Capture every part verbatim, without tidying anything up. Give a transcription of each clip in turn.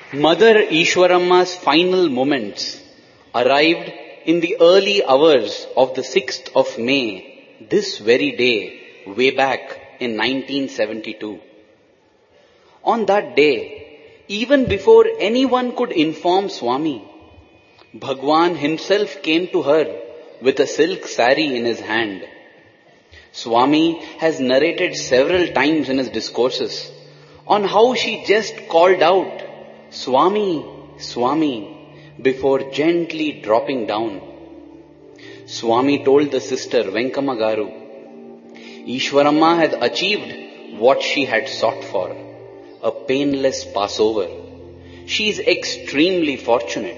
Mother Ishwaramma's final moments arrived in the early hours of the sixth of May, this very day, way back in nineteen seventy-two. On that day, even before anyone could inform Swami, Bhagwan himself came to her with a silk sari in his hand. Swami has narrated several times in his discourses on how she just called out, Swami, Swami, before gently dropping down. Swami told the sister Venkama Garu, Ishwaramma had achieved what she had sought for, a painless Passover. She is extremely fortunate.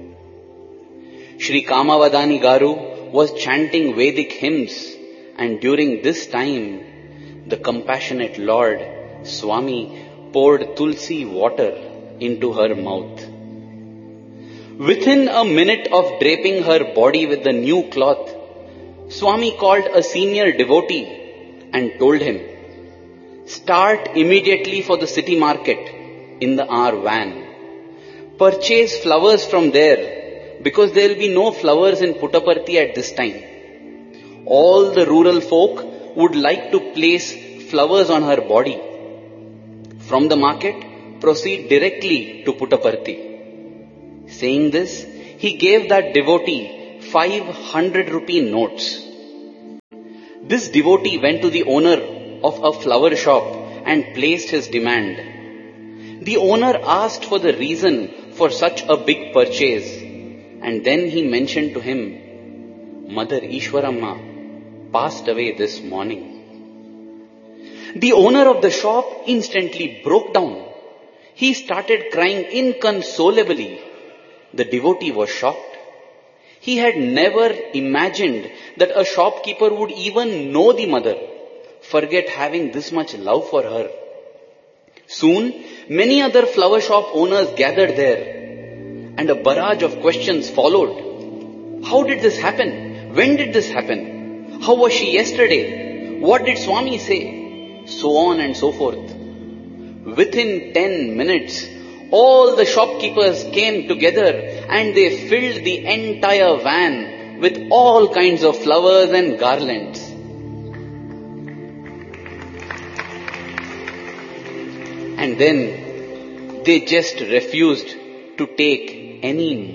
Shri Kamavadani Garu was chanting Vedic hymns, and during this time, the compassionate Lord, Swami, poured tulsi water into her mouth. Within a minute of draping her body with the new cloth, Swami called a senior devotee and told him, start immediately for the city market in the our van. Purchase flowers from there because there will be no flowers in Puttaparthi at this time. All the rural folk would like to place flowers on her body. From the market, proceed directly to Puttaparthi. Saying this, he gave that devotee five hundred rupee notes. This devotee went to the owner of a flower shop and placed his demand. The owner asked for the reason for such a big purchase, and then he mentioned to him, Mother Ishwaramma passed away this morning. The owner of the shop instantly broke down. He started crying inconsolably. The devotee was shocked. He had never imagined that a shopkeeper would even know the mother, forget having this much love for her. Soon, many other flower shop owners gathered there, and a barrage of questions followed. How did this happen? When did this happen? How was she yesterday? What did Swami say? So on and so forth. Within ten minutes, all the shopkeepers came together and they filled the entire van with all kinds of flowers and garlands. And then they just refused to take any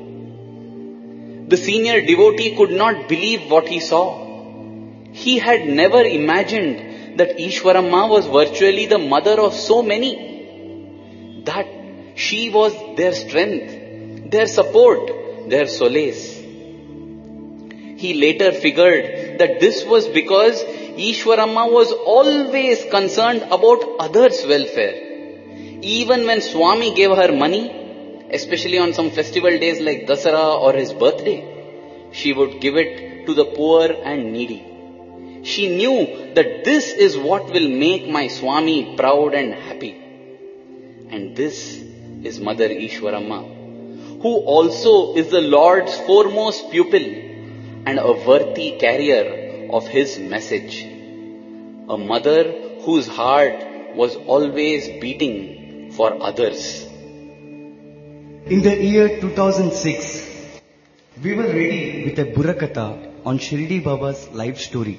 money. The senior devotee could not believe what he saw. He had never imagined that Ishwaramma was virtually the mother of so many. That she was their strength, their support, their solace. He later figured that this was because Ishwaramma was always concerned about others' welfare. Even when Swami gave her money, especially on some festival days like Dasara or his birthday, she would give it to the poor and needy. She knew that this is what will make my Swami proud and happy. And this is Mother Ishwaramma, who also is the Lord's foremost pupil and a worthy carrier of His message. A mother whose heart was always beating for others. In the year two thousand six, we were ready with a Burakatha on Shirdi Baba's life story.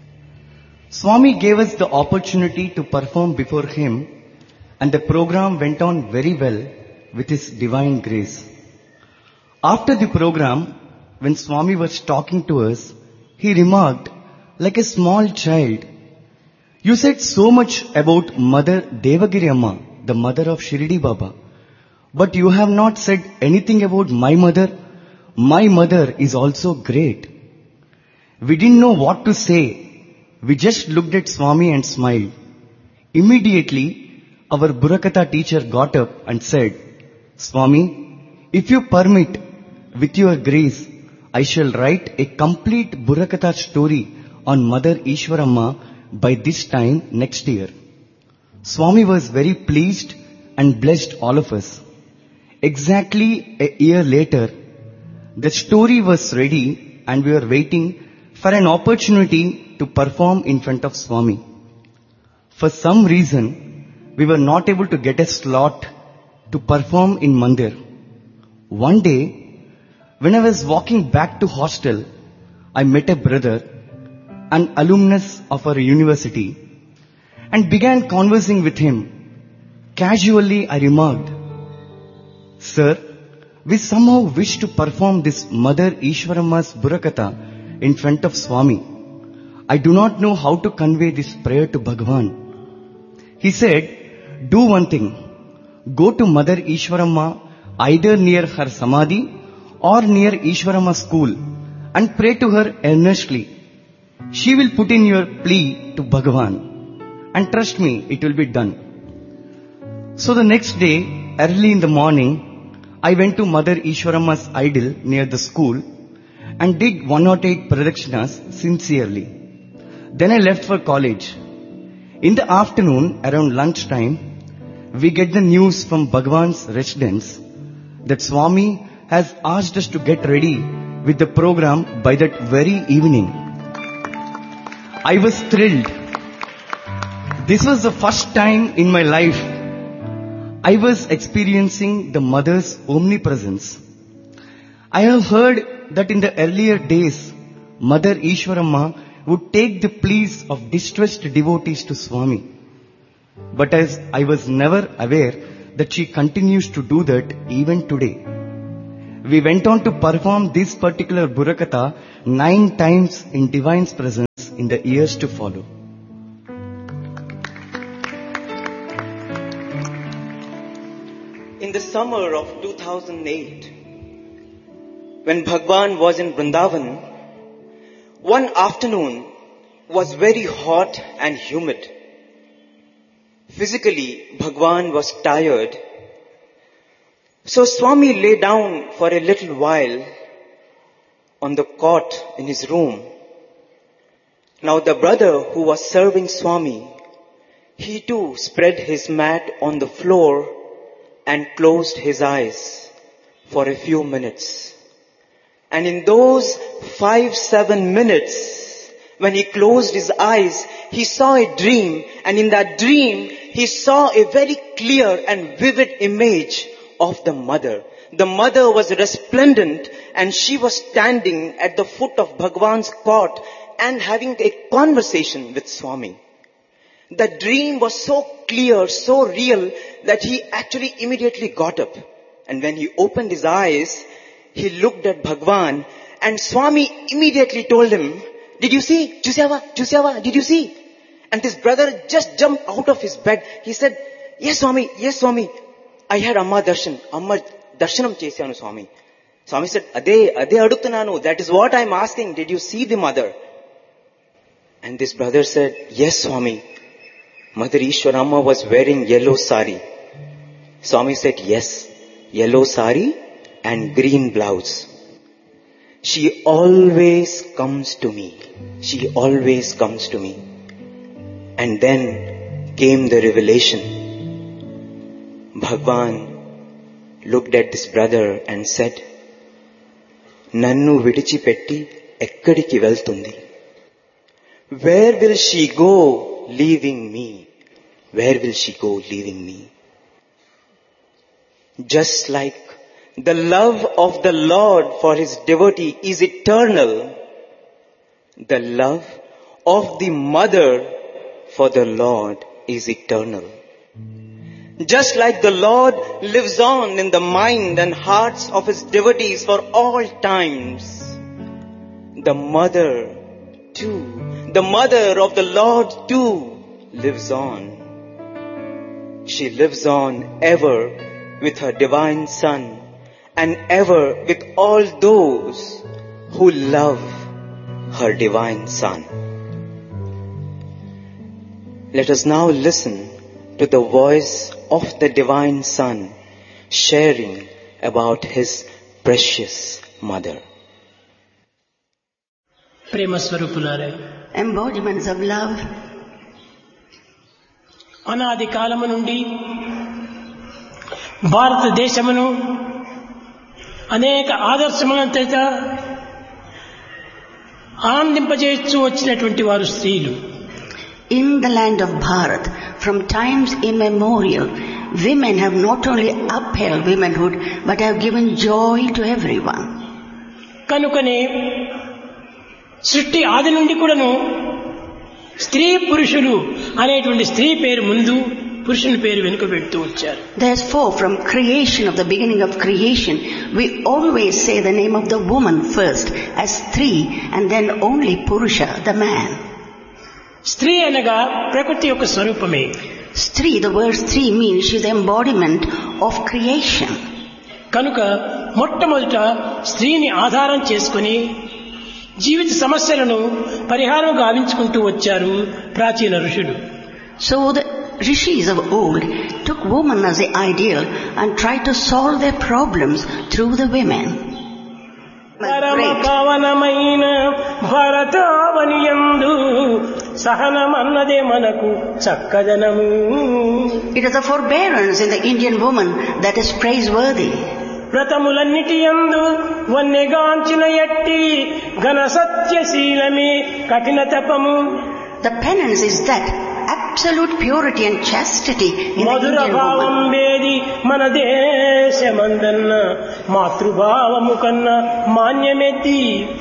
Swami gave us the opportunity to perform before him, and the program went on very well with his divine grace. After the program, when Swami was talking to us, he remarked, like a small child, you said so much about Mother Devagiri Amma, the mother of Shirdi Baba, but you have not said anything about my mother. My mother is also great. We didn't know what to say. We just looked at Swami and smiled. Immediately, our Burakatha teacher got up and said, Swami, if you permit, with your grace, I shall write a complete Burakatha story on Mother Ishwaramma by this time next year. Swami was very pleased and blessed all of us. Exactly a year later, the story was ready and we were waiting for an opportunity to perform in front of Swami. For some reason, we were not able to get a slot to perform in Mandir. One day, when I was walking back to hostel, I met a brother, an alumnus of our university, and began conversing with him. Casually, I remarked, "Sir, we somehow wish to perform this Mother Ishwaramma's Burakatha in front of Swami. I do not know how to convey this prayer to Bhagavan." He said, "Do one thing. Go to Mother Ishwaramma either near her Samadhi or near Ishwaramma school and pray to her earnestly. She will put in your plea to Bhagavan. And trust me, it will be done." So the next day, early in the morning, I went to Mother Ishwaramma's idol near the school and did one oh eight pradakshinas sincerely. Then I left for college. In the afternoon, around lunchtime, we get the news from Bhagavan's residence that Swami has asked us to get ready with the program by that very evening. I was thrilled. This was the first time in my life I was experiencing the Mother's omnipresence. I have heard that in the earlier days, Mother Ishwaramma would take the pleas of distressed devotees to Swami. But as I was never aware that she continues to do that even today. We went on to perform this particular Burakatha nine times in Divine's presence in the years to follow. In the summer of two thousand eight, when Bhagwan was in Vrindavan, one afternoon was very hot and humid. Physically, Bhagwan was tired. So Swami lay down for a little while on the cot in his room. Now the brother who was serving Swami, he too spread his mat on the floor and closed his eyes for a few minutes. And in those five, seven minutes, when he closed his eyes, he saw a dream, and in that dream, he saw a very clear and vivid image of the mother. The mother was resplendent, and she was standing at the foot of Bhagwan's cot and having a conversation with Swami. The dream was so clear, so real, that he actually immediately got up. And when he opened his eyes, he looked at Bhagwan, and Swami immediately told him, "Did you see? Chusyava? Chusyava? Did you see?" And this brother just jumped out of his bed. He said, "Yes, Swami. Yes, Swami. I had Amma Darshan. Amma Darshanam chesyanu, Swami." Swami said, Ade, Ade aduktunanu. That is what I am asking. Did you see the mother? And this brother said, "Yes, Swami. Mother Ishwaramma was wearing yellow sari." Swami said, "Yes, yellow sari and green blouse. She always comes to me. She always comes to me." And then came the revelation. Bhagwan looked at this brother and said, "Nannu vidichi petti ekkadiki veltundi? Where will she go leaving me? Where will she go leaving me?" Just like the love of the Lord for his devotee is eternal, the love of the mother for the Lord is eternal. Just like the Lord lives on in the mind and hearts of his devotees for all times, the mother too, the mother of the Lord too lives on. She lives on ever with her divine Son and ever with all those who love her divine Son. Let us now listen to the voice of the divine Son sharing about his precious mother. ప్రేమ స్వరూపులారా, embodiments of love. అనాది కాలము నుండి భారతదేశమును అనేక ఆదర్శములను చేత ఆనందింపజేస్తూ వచ్చినటువంటి వారు స్త్రీలు. In the land of Bharat, from times immemorial, women have not only upheld womanhood, but have given joy to everyone. కనుకనే సృష్టి ఆది నుండి కూడాను స్త్రీ పురుషులు అనేటువంటి స్త్రీ పేరు ముందు పురుషుని పేరు వెనుక పెడుతూ వచ్చారు. Therefore, from creation, of the beginning of creation, we always say the name of the woman first as Stri, and then only Purusha, the man. స్త్రీ అనగా ప్రకృతి యొక్క స్వరూపమే. Stri, the word Stri means she is the embodiment of creation. కనుక మొట్టమొదట స్త్రీని ఆధారం చేసుకుని జీవిత సమస్యలను పరిహారం గావించుకుంటూ వచ్చారు ప్రాచీన ఋషులు. So the rishis of old took woman as the ideal and tried to solve their problems through the women. పరమ పావనమైన భరతావనియందు సహనమన్నదే మనకు చక్కదనము. It is the forbearance in the Indian woman that is praiseworthy. వ్రతములన్నిటి యందు వన్నెగాంచిన ఎట్టి ఘన సత్యశీలమే కఠిన తపము. The penance is that absolute purity and chastity in the Mathura Indian భావం woman. వేది మన దేశమందన్న మాతృభావము కన్నా మాన్యమెత్తి.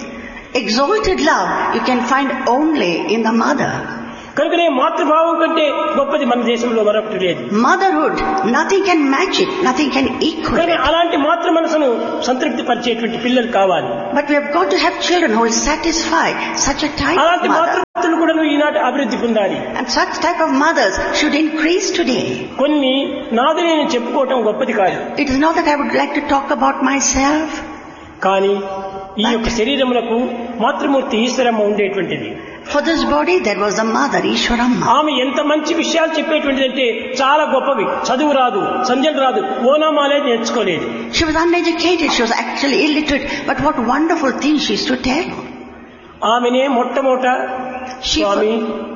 Exalted love you can find only in the mother. కనుకనే మాతృభావం కంటే గొప్పది మన దేశంలో మరొకటి లేదు. Motherhood, nothing can match it, nothing can equal కానీ it. అలాంటి మాతృ మనసును సంతృప్తి పరిచేటువంటి పిల్లలు కావాలి. But we have got to have children who will satisfy such a type of అలాంటి mother. మాతృత్తులు కూడా ఈనాటి అభివృద్ధి పొందాలి. And such type of mothers should increase today. కొన్ని నాది నేను చెప్పుకోవటం గొప్పది కాదు. It is not that I would like to talk about myself. కానీ ఈ యొక్క శరీరములకు మాతృమూర్తి ఈశ్వరమ్మ ఉండేటువంటిది. For this body there was a mother, Ishwaramma. ఆమె ఎంత మంచి విషయాలు చెప్పేటువంటిది అంటే చాలా గొప్పవి. చదువు రాదు, సంధ్యలు రాదు, ఓనామాలే నేర్చుకోలేదు. She was uneducated, she was actually illiterate, but what wonderful things she used to tell. ఆమెనే మొట్టమొదట స్వామి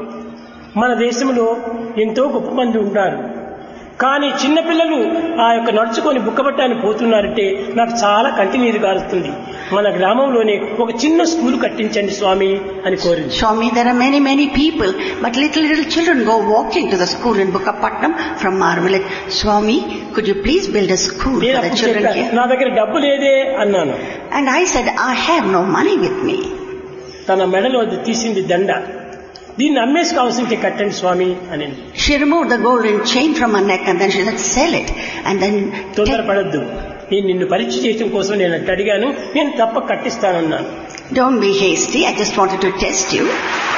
మన దేశంలో ఎంతో గొప్ప మంది ఉన్నారు, కానీ చిన్నపిల్లలు ఆ యొక్క నడుచుకొని బుక్కబట్టాన్ని పోతున్నారంటే నాకు చాలా కంటి నీరు కారుతుంది. మన గ్రామంలోనే ఒక చిన్న స్కూల్ కట్టించండి స్వామి అని కోరింది. Swami, there are many, many people, but little, little children go walking to the school in Bukkapatnam from Marmalade. Swami, could you please build a school నేను for the అప్పుడు children చెప్పా, here? నా దగ్గర డబ్బు లేదే అన్నాను. And I said, I have no money with me. తన మెడలో అది తీసింది దండ. దీన్ని అమ్మేసి కావాల్సింటే కట్టండి స్వామి అని. She removed the golden chain from her neck and then she said, sell it. And then take... తొందరపడద్దు, నేను నిన్ను పరీక్ష చేయడం కోసం నేను అట్టు అడిగాను, నేను తప్ప కట్టిస్తానన్నాను. Don't be hasty, I just wanted to test you.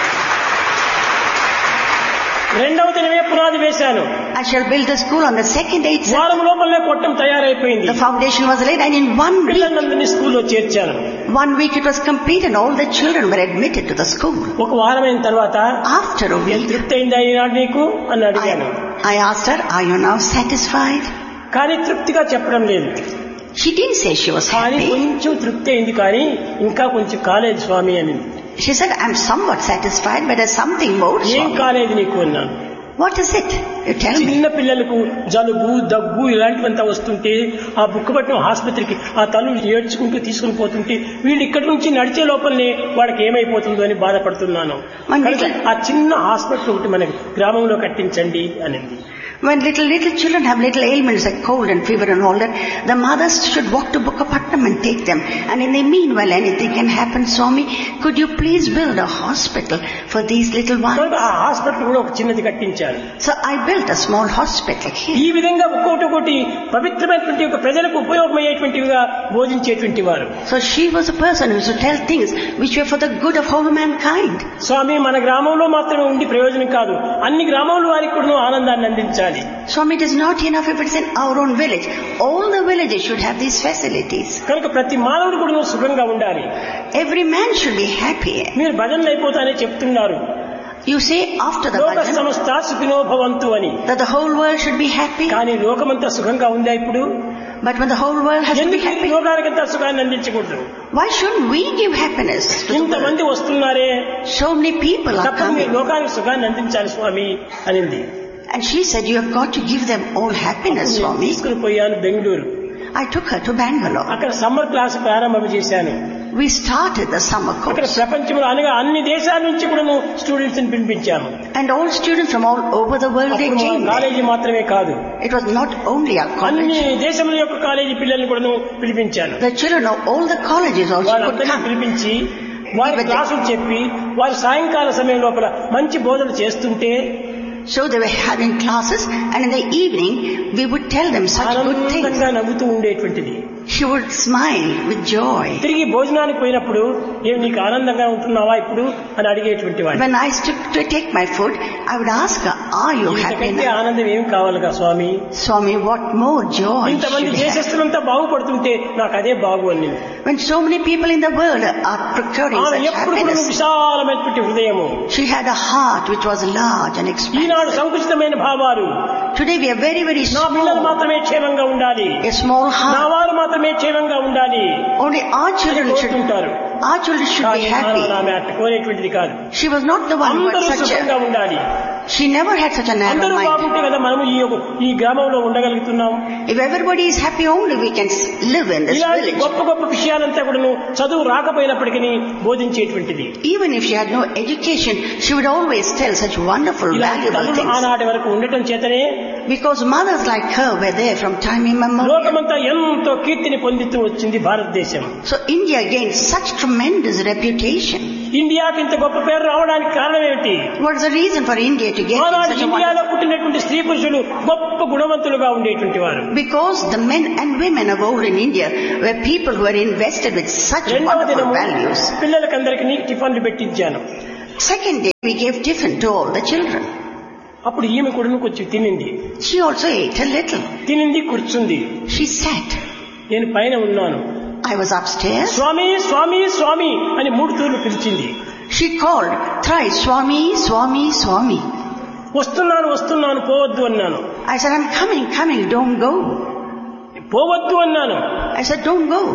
రెండవ దినమే పునాది వేశాను. I shall build the school on the second day itself. వారం లోపలనే కొట్టం తయారైపోయింది. The foundation was laid and in one week, పిల్లలందరినీ స్కూల్లో చేర్చాను. one week it was complete and all the children were admitted to the school. ఒక వారమైన తర్వాత After a week, తృప్తి అయిందా ఈనాడు నీకు అని అడిగాను. I, I asked her, are you now satisfied? కానీ తృప్తిగా చెప్పడం లేదు. She didn't say she was కానీ happy. కొంచెం తృప్తి అయింది, కానీ ఇంకా కొంచెం కాలేదు స్వామి అని. She said, I'm somewhat satisfied, but there's something more. ఏం Swami. కాలేదు నీకు అన్నాను. What is it? You tell me. చిన్న పిల్లలకు జలుబు దగ్గు ఇలాంటివంతా వస్తుంటే ఆ బుక్కపట్నం ఆసుపత్రికి ఆ తల్లులు ఏడ్చుకుంటూ తీసుకుని పోతుంటే వీళ్ళు ఇక్కడి నుంచి నడిచే లోపలనే వాళ్ళకి ఏమైపోతుందో అని బాధపడుతున్నాను. కనుక ఆ చిన్న హాస్పిటల్ ఒకటి మన గ్రామంలో కట్టించండి అనింది. When little, little children have little ailments like cold and fever and all that, the mothers should walk to Bukkapatnam and take them. And in the meanwhile, anything can happen. Swami, could you please build a hospital for these little ones? కనుక ఆ hospital కూడా ఒక చిన్నది కట్టించారు. So I built a small hospital here. ఈ విధంగా ఒక్కొక్కటి ఒకటి పవిత్రమైనటువంటి ఒక ప్రజలకు ఉపయోగమయ్యేటువంటివిగా బోధించేటువంటి వారు. So she was a person who used to tell things which were for the good of whole mankind. స్వామి మన గ్రామంలో మాత్రమే ఉండి ప్రయోజనం కాదు, అన్ని గ్రామాల వారికి కూడా ఆనందాన్ని అందించాలి. Swami, it is not enough if it's in our own village. All the villages should have these facilities. కనుక ప్రతి మానవుడు కూడా సుఖంగా ఉండాలి. Every man should be happy. మీరు భజనలు అయిపోతానే చెప్తున్నారు. You say after the లోక bhajan సమస్త సుఖినో భవంతు అని. that the whole world should be happy. కానీ లోకమంతా సుఖంగా ఉందా ఇప్పుడు? But when the whole world has to be ఎందుకు happy, లోకానికంతా సుఖాన్ని అందించకూడదు? why shouldn't we give happiness to the world? ఇంతమంది వస్తున్నారే, So many people are తప్పని మీరు coming. లోకానికి సుఖాన్ని అందించాలి స్వామి అనింది. And she said, you have got to give them all happiness, Swami. తీసుకుని పోయాను Bengaluru. I took her to Bangalore. అక్కడ సమ్మర్ క్లాస్ ప్రారంభం చేశాను. We started the summer అక్కడ course. ప్రపంచంలో అనగా అన్ని దేశాల నుంచి కూడా స్టూడెంట్స్ ని పిలిపించాము. And all students from all over the world, they came there. College మాత్రమే కాదు, It was not only our అన్ని college. దేశముల యొక్క కాలేజీ పిల్లల్ని కూడా పిలిపించాను. The children of all the colleges also could వాళ్ళందరినీ come. పిలిపించి వారి క్లాసులు చెప్పి వారి సాయంకాల సమయం లోపల మంచి బోధన చేస్తుంటే So they were having classes, and in the evening we would tell them such good things. ఆనందంగా నవ్వుతూ ఉండేటువంటిది. She would smile with joy. తిరిగి భోజనానికి పోయినప్పుడు ఏం నీకు ఆనందంగా ఉంటున్నావా ఇప్పుడు అని అడిగేటువంటి వాడు. When I took to take my food, I would ask her, "Are you happy ఇంతకంటే now?" ఆనందం ఏం కావాలిగా స్వామి? Swami, what more joy ఇంతమంది should we have? దేశస్తులంతా బాగుపడుతుంటే నాకు అదే బాగు అని. When so many people in the world are procuring ఆమె such ఎప్పుడు కూడా happiness. విశాలమైనటువంటి హృదయము. She had a heart which was large and expansive. ఈనాడు సంకుచితమైన భావాలు. Today we are very, very నా పిల్లలు small. మాత్రమే క్షేమంగా ఉండాలి, A small నా heart. వారు మాత్రమే క్షేమంగా ఉండాలి Only our children should, కోరుకుంటారు. our children should be happy. ఆమె అట్ట కోరేటువంటిది కాదు. She was not the one who అందరూ had such సుఖంగా a, ఉండాలి. she never had such a narrow అందరూ mind. బాగుంటే కదా మనము ఈ యొక్క- ఈ గ్రామంలో ఉండగలుగుతున్నాం. If everybody is happy only, we can s- live in this ఇలాంటి village. గొప్ప గొప్ప విషయాలంతా కూడా చదువు రాకపోయినప్పటికీ బోధించేటువంటిది. Even if she had no education, she would always tell such wonderful, ఇలాంటి valuable తల్లులు things. ఆనాటి వరకు ఉండటం చేతనే Because mothers like her were there from time immemorial. లోకమంతా ఎంతో కీర్తిని పొందుతూ వచ్చింది భారతదేశం. So India gained such tremendous reputation. ఇండియాకి ఇంత గొప్ప పేరు రావడానికి కారణం ఏమిటి? What is the reason for India to get ఆనాడు such a ఇండియాలో wonderful? పుట్టినటువంటి స్త్రీ పురుషులు గొప్ప గుణవంతులుగా ఉండేటువంటి వారు. Because the men and women of old in India were people who were invested with such రెండవ wonderful దినము values. పిల్లలకందరికీ టిఫన్లు పెట్టించాను. Second day, we gave tiffin to all the children. అప్పుడు ఈమె కూడా కొంచెం తినింది. She also ate a little. తినింది, కూర్చుంది. She sat. నేను పైన ఉన్నాను. I was upstairs. స్వామి స్వామి స్వామి అని మూడు తూర్లు పిలిచింది. She called thrice, Swami, Swami, Swami. వస్తున్నాను వస్తున్నాను పోవద్దు అన్నాను. I said, I'm coming, coming, don't go. పోవద్దు అన్నాను. I said, don't go.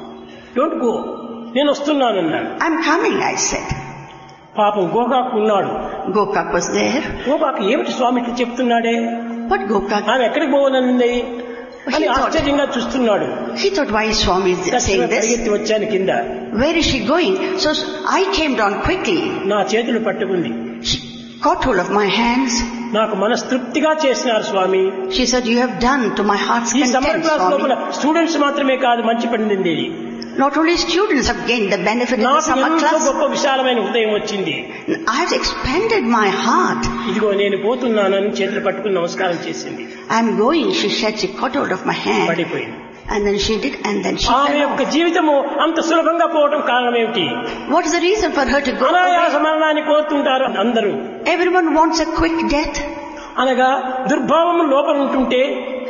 Don't go, నేను వస్తున్నాను అన్నాడు. I'm coming, I said. పాపం గోకాకు ఉన్నాడు. Gokak was there. గోకాకు ఏమిటి స్వామి ఇట్లా చెప్తున్నాడే, But Gokak, ఆమె ఎక్కడికి పోవాలనుంది అని ఆశ్చర్యంగా చూస్తున్నాడు. he thought, why is Swami saying తక్షణమే this? పరిగెత్తి వచ్చాను కింద. Where is she going? So I came down quickly. నా చేతులు పట్టుకుంది. She caught hold of my hands. నాకు మనస్తృప్తిగా చేసినారు స్వామి. She said, you have done to my heart's ఈ సమ్మర్ content, క్లాస్ లోపల Swami. స్టూడెంట్స్ మాత్రమే కాదు మంచి పండింది. Not only students have gained the benefit of the నాకు summer ఎంతో class. గొప్ప విశాలమైన హృదయం వచ్చింది. I have expanded my heart. ఇదిగో నేను పోతున్నానని చేతులు పట్టుకుని నమస్కారం చేసింది. I'm going, she said. She caught hold of my hand. పడిపోయింది. And then she did, and then she ఆమె fell యొక్క off. జీవితము అంత సులభంగా పోవడం కారణం ఏమిటి? What is the reason for her to go అనాయాస away? మరణాన్ని కోరుతుంటారు అందరూ. Everyone wants a quick death. అనగా దుర్భావము లోపల ఉంటుంటే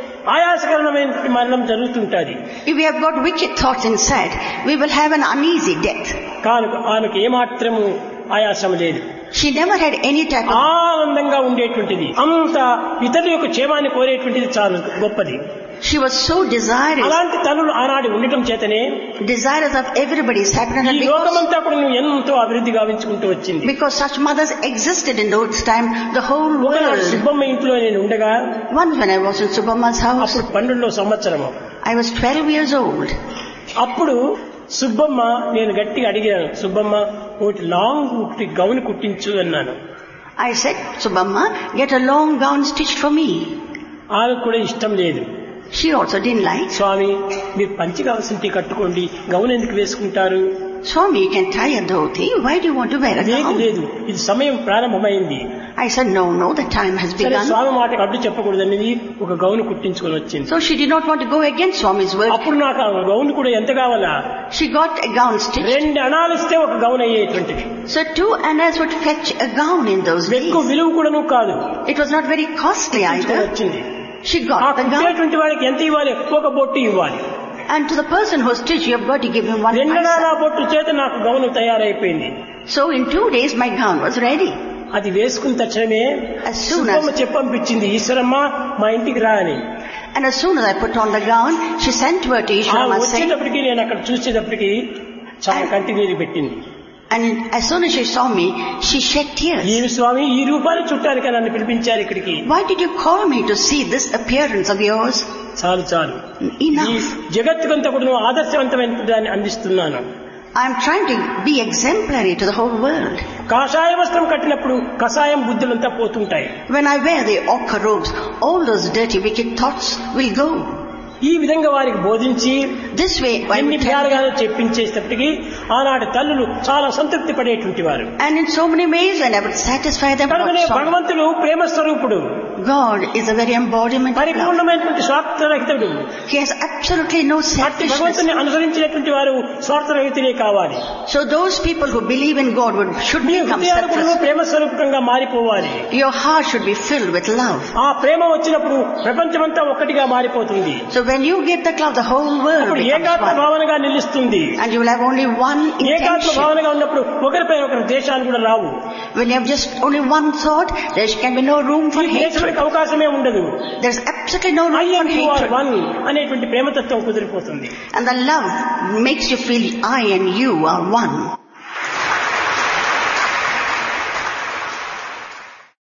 ఆయాసకరమైన మరణం జరుగుతుంటది. If we have got wicked thoughts inside, we will have an uneasy death. కానుక ఆమెకు ఏమాత్రము ఆయాసం లేదు. She never had any type of... ఆనందంగా ఉండేటువంటిది. అంత ఇతరుల యొక్క క్షేమాన్ని కోరేటువంటిది చాలా గొప్పది. She was so desirous, అలాంటి తల్లులు ఆనాడు ఉండటం చేతనే desirous of everybody's happiness. ఈ And because, లోకమంతా కూడా నువ్వు ఎంతో అభివృద్ధి గావించుకుంటూ వచ్చింది. because such mothers existed in those time, the whole ఒకనాడు world. సుబ్బమ్మ ఇంట్లో నేను ఉండగా Once when I was in Subhamma's house, అప్పుడు పన్నెండో సంవత్సరము. I was twelve years old. అప్పుడు సుబ్బమ్మ నేను గట్టిగా అడిగాను, సుబ్బమ్మ ఒకటి లాంగ్ ఒకటి గౌన్ కుట్టించు అన్నాను. I said, Subhamma, get a long gown stitched for me. ఆమెకు కూడా ఇష్టం లేదు. She also didn't like. స్వామి మీరు పంచి కావాల్సింటి కట్టుకోండి, గౌన్ ఎందుకు వేసుకుంటారు? Swami, you can tie a dhoti. Why do you want to wear a లేదు gown? లేదు, ఇది సమయం ప్రారంభమైంది. I said, no, no, the time has సరే begun. స్వామి మాట అడ్డు చెప్పకూడదనేది ఒక గౌన్ కుట్టించుకొని వచ్చింది. So she did not want to go against Swami's word. అప్పుడు నాకు ఆ గౌన్ కూడా ఎంత కావాలా? She got a gown stitched. రెండు అణాలు ఇస్తే ఒక gown అయ్యేటువంటిది. So two annas would fetch a gown in those days. ఎక్కువ విలువ కూడాను కాదు. It was not very costly either. వచ్చింది. She ఆ got the gown. కుట్టేటువంటి వాడికి ఎంత ఇవ్వాలి? ఒక బొట్టు ఇవ్వాలి. And to the person who stitched, you have got to give him one రెండు paisa. అణాల బొట్టు చేత నాకు గౌన్ తయారైపోయింది. So in two days my gown was ready. అది వేసుకున్న తక్షణమే As soon as- Subbamma చెప్పంపించింది, Eshwaramma మా ఇంటికి రా అని. And as soon as I put on the gown, she sent word to ఆ Ishwarama saying, వచ్చేటప్పటికి నేను అక్కడ చూసేటప్పటికి చాలా కంటి నీరు పెట్టింది. and as soon as she saw me, she shed tears. ఈ స్వామి ఈ రూపాన్ని చుట్టానికి నన్ను పిలిపించారు ఇక్కడికి. Why did you call me to see this appearance of yours? చాలు చాలు ఈ Enough. జగత్తుకంతా కూడా నువ్వు ఆదర్శవంతమైన దాన్ని అందిస్తున్నాను. I am trying to be exemplary to the whole world. కాషాయ వస్త్రం కట్టినప్పుడు కషాయం బుద్ధులంతా పోతుంటాయి. When I wear the ochre robes, all those dirty, wicked thoughts will go. ఈ విధంగా వారికి బోధించి This way, I ఎన్ని will tell విధాలుగా చెప్పించేటప్పటికీ ఆనాటి తల్లులు చాలా సంతృప్తి పడేటువంటి వారు. and in so many ways when I would satisfy them. కనుకనే about భగవంతుడు ప్రేమ స్వరూపుడు, God is a very embodiment of love. పరిపూర్ణమైనటువంటి స్వార్థరహితుడు. He has absolutely no అట్టి selfishness. భగవంతుని అనుసరించినటువంటి వారు స్వార్థరహితులే కావాలి. So those people who believe in God would, should me become హృదయాలు కూడా selfless. ప్రేమ స్వరూపకంగా మారిపోవాలి. Your heart should be filled with love. ఆ ప్రేమ వచ్చినప్పుడు ప్రపంచమంతా ఒక్కటిగా మారిపోతుంది. So when you get the love, the whole world అప్పుడు becomes ఏకాత్మ one. భావనగా నిలుస్తుంది. And you will have only one ఏకాత్మ intention. భావనగా ఉన్నప్పుడు ఒకరిపై ఒకరు దేశాలు కూడా రావు. When you have just only one thought, there can be no room for ఈ hatred. దేశానికి అవకాశమే ఉండదు. There's absolutely no I room for and you are hatred. one అనేటువంటి ప్రేమతత్వం కుదిరిపోతుంది. And the love makes you feel I and you are one.